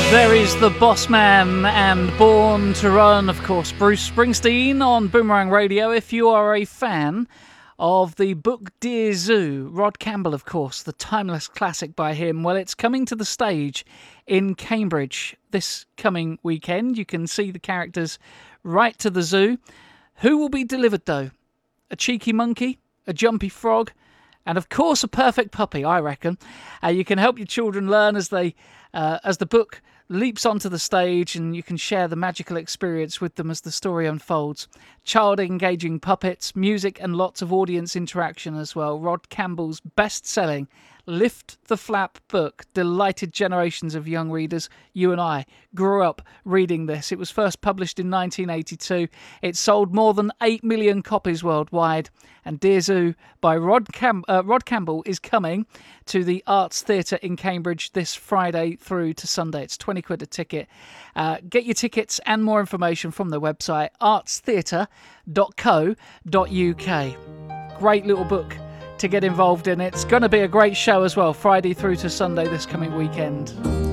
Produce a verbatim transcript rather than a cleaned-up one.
There is the Boss Man and Born to Run, of course, Bruce Springsteen on Boomerang Radio. If you are a fan of the book Dear Zoo, Rod Campbell, of course, the timeless classic by him, well, it's coming to the stage in Cambridge this coming weekend. You can see the characters right to the zoo. Who will be delivered, though? A cheeky monkey? A jumpy frog? And, of course, a perfect puppy, I reckon. Uh, you can help your children learn as they, uh, as the book leaps onto the stage, and you can share the magical experience with them as the story unfolds. Child-engaging puppets, music, and lots of audience interaction as well. Rod Campbell's best-selling Lift the Flap book delighted generations of young readers. You and I grew up reading this. It was first published in nineteen eighty-two. It sold more than eight million copies worldwide. And Dear Zoo by Rod, Cam- uh, Rod Campbell is coming to the Arts Theatre in Cambridge this Friday through to Sunday. It's twenty quid a ticket. Uh, get your tickets and more information from the website arts theatre dot co dot uk. Great little book to get involved in. It's going to be a great show as well, Friday through to Sunday this coming weekend.